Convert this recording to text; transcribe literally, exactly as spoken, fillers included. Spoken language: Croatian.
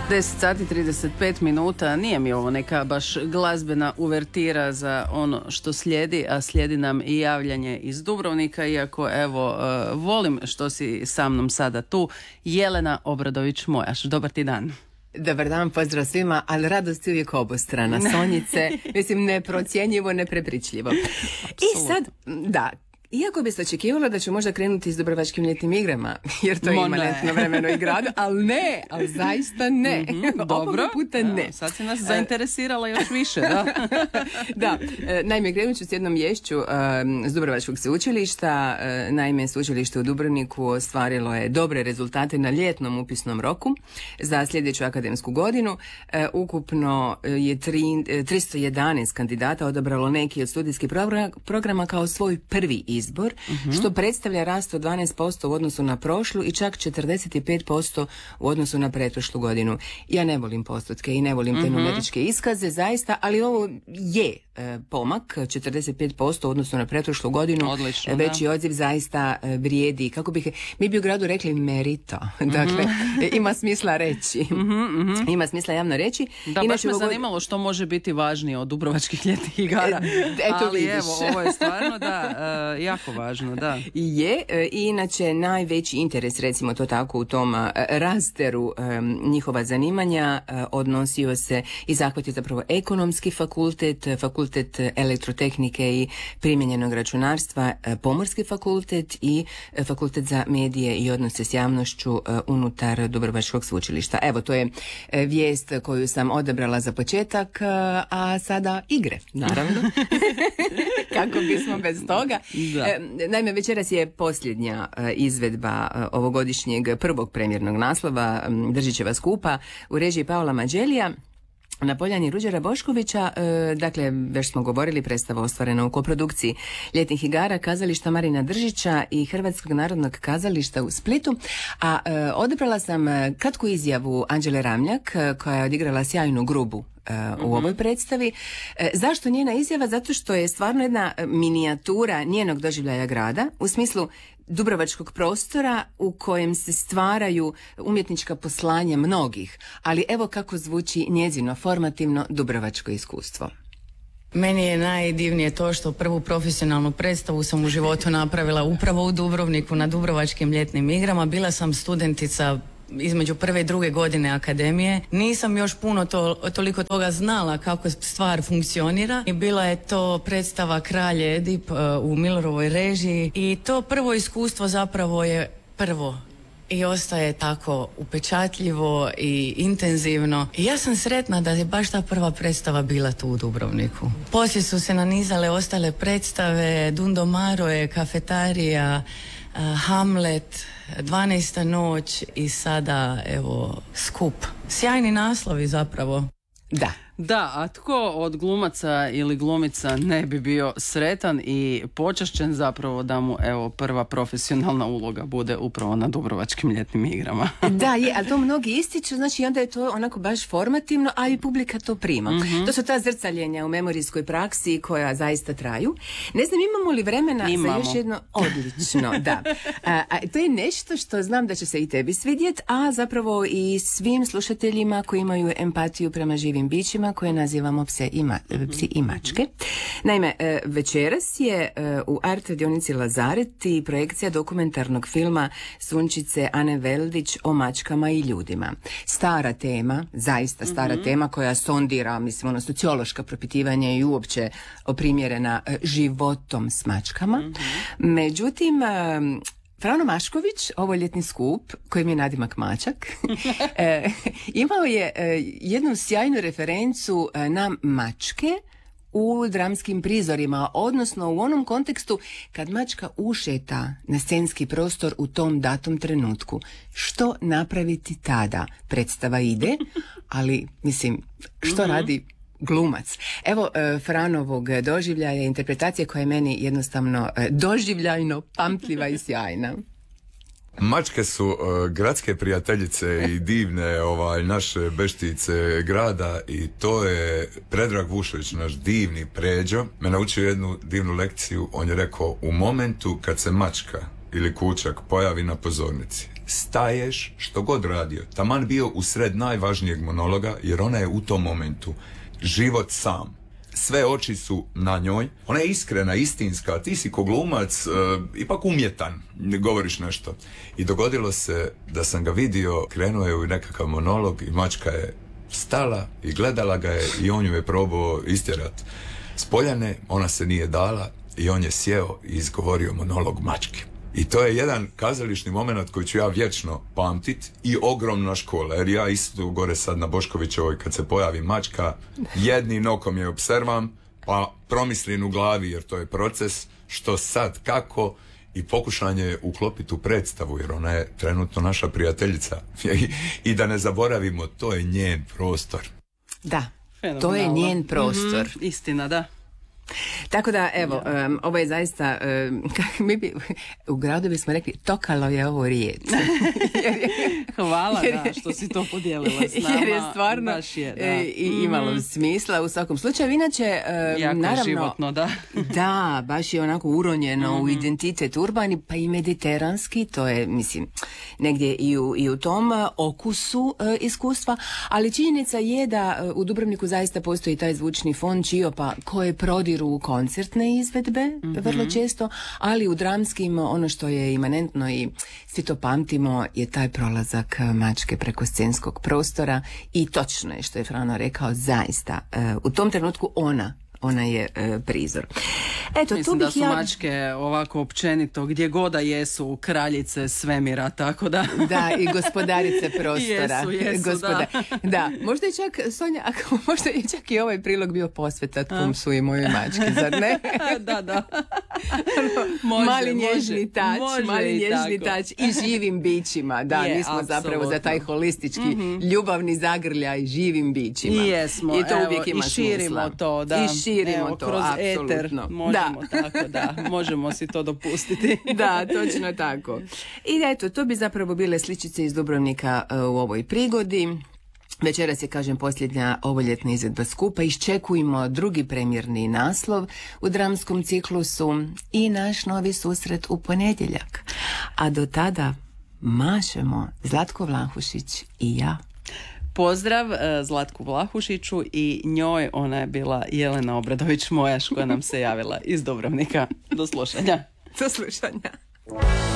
deset sati trideset pet minuta, nije mi ovo neka baš glazbena uvertira za ono što slijedi, a slijedi nam i javljanje iz Dubrovnika, iako evo, uh, volim što si sa mnom sada tu. Jelena Obradović-Mojaš, dobar ti dan. Dobar dan, pozdrav svima, ali radost je uvijek obostrana. Sonjice, mislim, neprocjenjivo, neprepričljivo. I sad, da, iako bi se očekivalo da ću možda krenuti s Dubrovačkim ljetnim igrama, jer to je Mo imanentno vremeno i gradu, ali ne, ali zaista ne. Mm-hmm, dobro, puta ne. Ja, sad si nas zainteresirala još više, da. Da, naime, krenut ću s jednom vješću um, s Dubrovačkog sveučilišta. Uh, naime, sveučilište u Dubrovniku ostvarilo je dobre rezultate na ljetnom upisnom roku za sljedeću akademsku godinu. Uh, ukupno je tri, tristo jedanaest kandidata odabralo neki od studijskih programa kao svoj prvi izbor. izbor, uh-huh. što predstavlja rast od dvanaest posto u odnosu na prošlu i čak četrdeset pet posto u odnosu na pretprošlu godinu. Ja ne volim postotke i ne volim te uh-huh. numeričke iskaze, zaista, ali ovo je e, pomak, četrdeset pet posto u odnosu na pretprošlu godinu. Odlično, veći da. odziv zaista e, vrijedi. Kako bih, mi bi u gradu rekli merito. Dakle, uh-huh. ima smisla reći. Uh-huh, uh-huh. Ima smisla javno reći. Da, Inače, baš me ovo... zanimalo što može biti važnije od Dubrovačkih ljetnih igara. E, eto ali vidiš. evo, ovo je stvarno, da, uh, jako važno, da. Je, e, inače najveći interes, recimo to tako, u tom a, rasteru a, njihova zanimanja a, odnosio se i zahvati zapravo ekonomski fakultet, fakultet elektrotehnike i primijenjenog računarstva, a, pomorski fakultet i a, fakultet za medije i odnose s javnošću a, unutar Dubrovačkog sveučilišta. Evo, to je a, vijest koju sam odabrala za početak, a, a sada igre, naravno. Kako bismo bez toga. Da. E, naime, večeras je posljednja e, izvedba e, ovogodišnjeg prvog premijernog naslova m, Držićeva skupa u režiji Paola Mađelija. Na Poljani Ruđera Boškovića, e, dakle, već smo govorili, predstava ostvarena u koprodukciji ljetnih igara, kazališta Marina Držića i Hrvatskog narodnog kazališta u Splitu, a e, odabrala sam kratku izjavu Anđele Ramljak, koja je odigrala sjajnu Grubu u uh, ovoj predstavi. E, zašto njena izjava? Zato što je stvarno jedna minijatura njenog doživljaja grada, u smislu dubrovačkog prostora u kojem se stvaraju umjetnička poslanja mnogih, ali evo kako zvuči njezino formativno dubrovačko iskustvo. Meni je najdivnije to što prvu profesionalnu predstavu sam u životu napravila upravo u Dubrovniku na Dubrovačkim ljetnim igrama. Bila sam studentica između prve i druge godine akademije. Nisam još puno to, toliko toga znala kako stvar funkcionira. I bila je to predstava Kralj Edip uh, u Millerovoj režiji i to prvo iskustvo zapravo je prvo i ostaje tako upečatljivo i intenzivno. I ja sam sretna da je baš ta prva predstava bila tu u Dubrovniku. Poslije su se nanizale ostale predstave, Dundomaro je, Kafetarija, uh, Hamlet, dvanaesta noć i sada evo Skup. Sjajni naslovi zapravo. Da. Da, a tko od glumaca ili glumica ne bi bio sretan i počašćen zapravo da mu evo prva profesionalna uloga bude upravo na Dubrovačkim ljetnim igrama. Da, je, ali to mnogi ističu, znači onda je to onako baš formativno, a i publika to prima. Mm-hmm. To su ta zrcaljenja u memorijskoj praksi koja zaista traju. Ne znam, imamo li vremena imamo. za još jedno odlično, da. A, a, to je nešto što znam da će se i tebi svidjeti, a zapravo i svim slušateljima koji imaju empatiju prema živim bićima koje nazivamo pse i, ma, psi i mačke. Naime, večeras je u art radionici Lazareti projekcija dokumentarnog filma Sunčice Ane Veldić o mačkama i ljudima. Stara tema, zaista stara mm-hmm. tema koja sondira, mislim, ono, sociološka propitivanja i uopće oprimjerena životom s mačkama. Mm-hmm. Međutim, Frano Mašković, ovo ljetni skup, kojim je nadimak Mačak, e, imao je e, jednu sjajnu referencu e, na mačke u dramskim prizorima, odnosno u onom kontekstu kad mačka ušeta na scenski prostor u tom datom trenutku. Što napraviti tada? Predstava ide, ali mislim, što mm-hmm. radi glumac? Evo e, Franovog doživljaja, interpretacije koja je meni jednostavno e, doživljajno pamtljiva i sjajna. Mačke su uh, gradske prijateljice i divne ovaj, naše beštice grada i to je Predrag Vušović, naš divni Pređo, me naučio jednu divnu lekciju. On je rekao, u momentu kad se mačka ili kućak pojavi na pozornici, staješ što god radio. Taman bio u sred najvažnijeg monologa, jer ona je u tom momentu život sam. Sve oči su na njoj. Ona je iskrena, istinska. Ti si ko glumac, uh, ipak umjetan. Govoriš nešto. I dogodilo se da sam ga vidio, krenuo je u nekakav monolog i mačka je stala i gledala ga je i on ju je probao istjerat s poljane. Ona se nije dala i on je sjeo i izgovorio monolog mačke. I to je jedan kazališni moment koji ću ja vječno pamtit i ogromna škola, jer ja isto gore sad na Boškovićevoj kad se pojavi mačka, jednim okom je observam, pa promislim u glavi, jer to je proces, što sad, kako, i pokušanje je uklopiti u predstavu, jer ona je trenutno naša prijateljica. I, i da ne zaboravimo, to je njen prostor. Da, to je njen prostor. Mm-hmm, istina, da. Tako da, evo, ja. um, ovo je zaista, um, mi bi, u gradu bismo rekli, tokalo je ovo riječ. Hvala, jer, da, što si to podijelila s nama. Jer je stvarno baš je, da. e, i imalo mm. smisla u svakom slučaju. Inače, um, jako naravno, životno, da. Da, baš je onako uronjeno mm-hmm. u identitet urbani, pa i mediteranski, to je, mislim, negdje i u, i u tom uh, okusu uh, iskustva, ali činjenica je da uh, u Dubrovniku zaista postoji taj zvučni fond Čiopa koje prodiru u koncertne izvedbe, mm-hmm. vrlo često, ali u dramskim ono što je imanentno i svi to pamtimo je taj prolazak mačke preko scenskog prostora i točno je što je Frano rekao, zaista uh, u tom trenutku ona ona je e, prizor. Eto, mislim tu da su ja... mačke ovako općenito gdje goda jesu kraljice svemira, tako da da, i gospodarice prostora. Jesu, jesu, Gospodar... da. Da, možda je čak Sonja, ako možda je čak i ovaj prilog bio posvetat Pumsu i mojoj mački, zar ne? Da, da. Može, mali može, nježni tač, može mali i nježni tako. tač i živim bićima. Da, je, mi smo apsolutno. zapravo za taj holistički mm-hmm. ljubavni zagrljaj živim bićima. I jesmo, I to evo, uvijek ima i širimo smisla. to, da. I širimo evo, to, kroz apsolutno. eter možemo da. tako, da. Možemo si to dopustiti. Da, točno tako. I eto, to bi zapravo bile sličice iz Dubrovnika uh, u ovoj prigodi. Večeras je, kažem, posljednja ovoljetna izvedba skupa. Iščekujemo drugi premijerni naslov u dramskom ciklusu i naš novi susret u ponedjeljak. A do tada mašemo Zlatko Vlahušić i ja. Pozdrav Zlatku Vlahušiću i njoj, ona je bila Jelena Obradović Mojaš koja nam se javila iz Dubrovnika. Do slušanja. Do slušanja.